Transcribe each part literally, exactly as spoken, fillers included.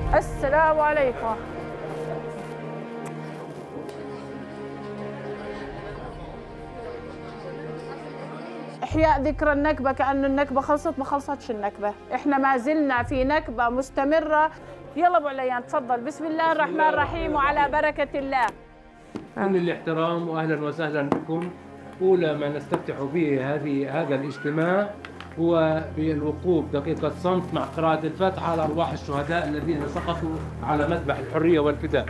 السلام عليكم. إحياء ذكرى النكبة كأنه النكبة خلصت، ما خلصتش النكبة، إحنا ما زلنا في نكبة مستمرة. يلا أبو عليان تفضل. بسم الله الرحمن الرحيم وعلى بركة الله. كل الاحترام وأهلا وسهلا بكم. أولى ما نستفتح به هذه هذا الاجتماع هو بالوقوف دقيقة صمت مع قراءة الفاتحة على أرواح الشهداء الذين سقطوا على مذبح الحرية والفداء.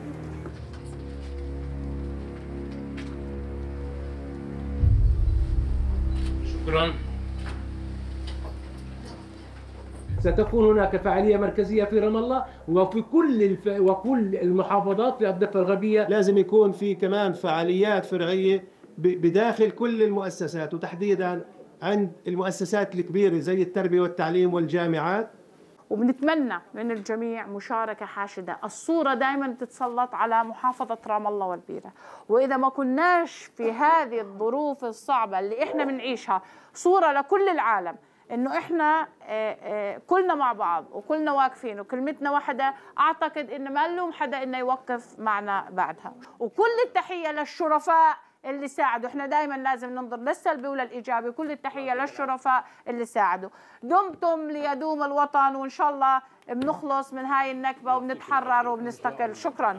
شكرا. ستكون هناك فعالية مركزية في رام الله وفي كل الف... وكل المحافظات في الضفة الغربية. لازم يكون في كمان فعاليات فرعية بداخل كل المؤسسات، وتحديدا عند المؤسسات الكبيرة زي التربية والتعليم والجامعات. وبنتمنى من الجميع مشاركة حاشدة. الصورة دائما تتسلط على محافظة رام الله والبيرة، وإذا ما كناش في هذه الظروف الصعبة اللي إحنا بنعيشها صورة لكل العالم إنه إحنا كلنا مع بعض وكلنا واقفين وكلمتنا واحدة، أعتقد إن ما لهم حدا إنه يوقف معنا بعدها. وكل التحية للشرفاء اللي ساعدوا. احنا دائما لازم ننظر للسلبي وللايجابي. كل التحيه للشرفاء اللي ساعدوا. دمتم ليدوم الوطن، وان شاء الله بنخلص من هاي النكبه وبنتحرر وبنستقل. شكرا.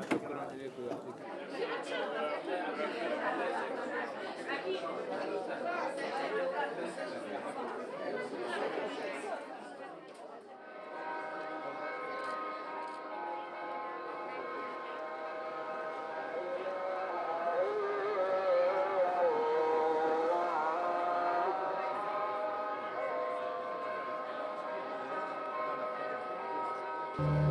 you